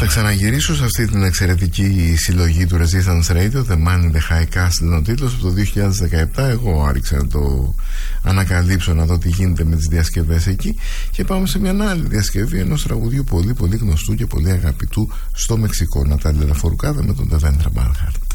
Θα ξαναγυρίσω σε αυτή την εξαιρετική συλλογή του Resistance Radio, The Man in the High Castle, ο τίτλος, από το 2017. Εγώ άρχισα να το ανακαλύψω, να δω τι γίνεται με τις διασκευές εκεί. Και πάμε σε μια άλλη διασκευή ενός τραγουδιού πολύ πολύ γνωστού και πολύ αγαπητού στο Μεξικό, Νατάλια Λαφορουκάδα με τον Devendra Banhart.